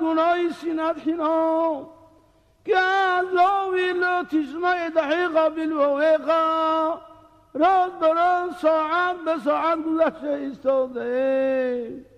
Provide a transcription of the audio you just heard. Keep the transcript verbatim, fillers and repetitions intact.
گناهی سینت حینا که از لاویل تسمع دقیقه بالوقیقه راز دارن ساعت به ساعت گذشته ایستاده